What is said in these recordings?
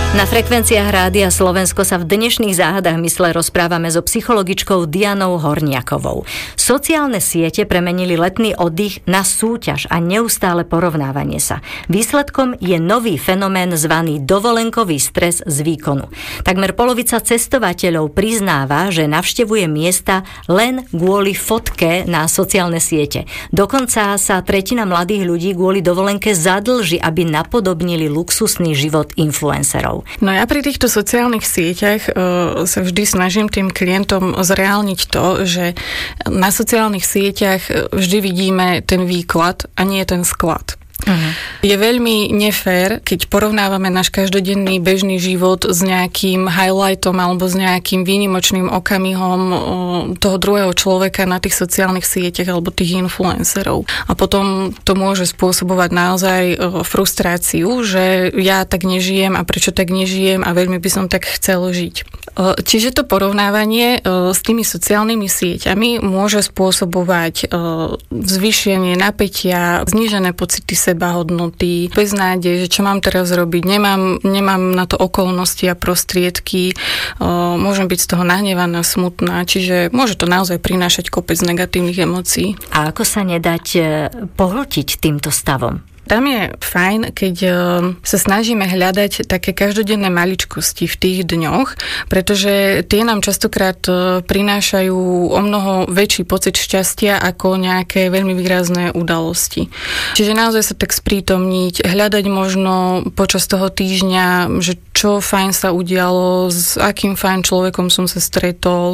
Na frekvenciách Rádia Slovensko sa v dnešných záhadách mysle rozprávame so psychologičkou Dianou Horniakovou. Sociálne siete premenili letný oddych na súťaž a neustále porovnávanie sa. Výsledkom je nový fenomén zvaný dovolenkový stres z výkonu. Takmer polovica cestovateľov priznáva, že navštevuje miesta len kvôli fotke na sociálne siete. Dokonca sa tretina mladých ľudí kvôli dovolenke zadlží, aby napodobnili luxusný život influencerov. No ja pri týchto sociálnych sieťach sa vždy snažím tým klientom zreálniť to, že na sociálnych sieťach vždy vidíme ten výklad a nie ten sklad. Uh-huh. Je veľmi nefér, keď porovnávame náš každodenný bežný život s nejakým highlightom alebo s nejakým výnimočným okamihom toho druhého človeka na tých sociálnych sieťach alebo tých influencerov. A potom to môže spôsobovať naozaj frustráciu, že ja tak nežijem a prečo tak nežijem a veľmi by som tak chcel žiť. Čiže to porovnávanie s tými sociálnymi sieťami môže spôsobovať zvýšenie napätia, znížené pocity sebahodnoty, beznádej, že čo mám teraz robiť, nemám na to okolnosti a prostriedky, môžem byť z toho nahnevaná, smutná, čiže môže to naozaj prinášať kopec negatívnych emócií. A ako sa nedať pohltiť týmto stavom? Tam je fajn, keď sa snažíme hľadať také každodenné maličkosti v tých dňoch, pretože tie nám častokrát prinášajú o mnoho väčší pocit šťastia ako nejaké veľmi výrazné udalosti. Čiže naozaj sa tak sprítomniť, hľadať možno počas toho týždňa, že čo fajn sa udialo, s akým fajn človekom som sa stretol,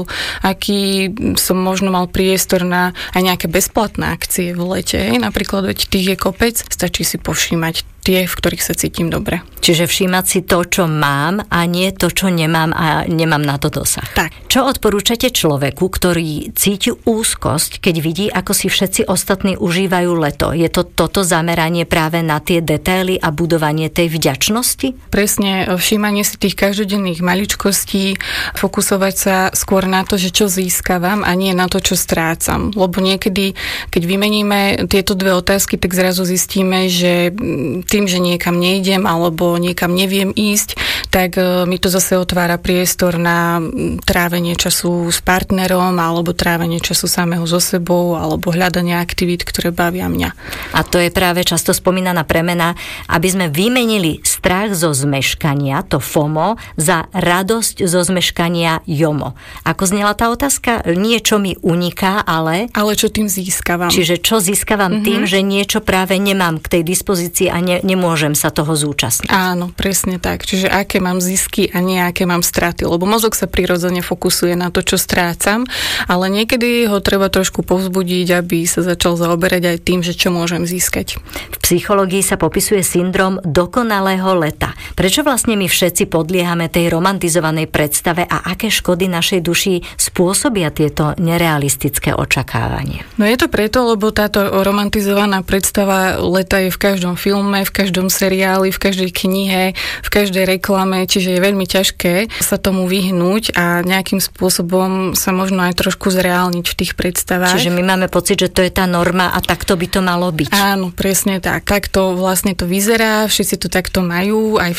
aký som možno mal priestor na aj nejaké bezplatné akcie v lete. Napríklad, veď tých je kopec, stačí si povšímať tie, v ktorých sa cítim dobre. Čiže všímať si to, čo mám a nie to, čo nemám a nemám na to dosah. Tak. Čo odporúčate človeku, ktorý cíti úzkosť, keď vidí, ako si všetci ostatní užívajú leto? Je to toto zameranie práve na tie detaily a budovanie tej vďačnosti? Presne, všímanie si tých každodenných maličkostí, fokusovať sa skôr na to, že čo získavam a nie na to, čo strácam. Lebo niekedy, keď vymeníme tieto dve otázky, tak zrazu zistíme, že tým, že niekam nejdem alebo niekam neviem ísť, tak mi to zase otvára priestor na trávenie času s partnerom alebo trávenie času samého so sebou alebo hľadanie aktivít, ktoré bavia mňa. A to je práve často spomínaná premena, aby sme vymenili strach zo zmeškania, to FOMO, za radosť zo zmeškania JOMO. Ako znela tá otázka? Nie čo mi uniká, ale čo tým získavam. Čiže čo získavam tým, že niečo práve nemám k tej dispozícii a nemôžem sa toho zúčastniť. Áno, presne tak. Čiže aké mám zisky a nie aké mám straty. Lebo mozog sa prirodzene fokusuje na to, čo strácam, ale niekedy ho treba trošku povzbudiť, aby sa začal zaoberať aj tým, že čo môžem získať. V psychológii sa popisuje syndrom dokonalého leta. Prečo vlastne my všetci podliehame tej romantizovanej predstave a aké škody našej duši spôsobia tieto nerealistické očakávania? No je to preto, lebo táto romantizovaná predstava leta je v každom filme, v každom seriáli, v každej knihe, v každej reklame, čiže je veľmi ťažké sa tomu vyhnúť a nejakým spôsobom sa možno aj trošku zreálniť v tých predstavách. Čiže my máme pocit, že to je tá norma a takto by to malo byť. Áno, presne tak. Takto vlastne to vyzerá, všetci to takto majú, aj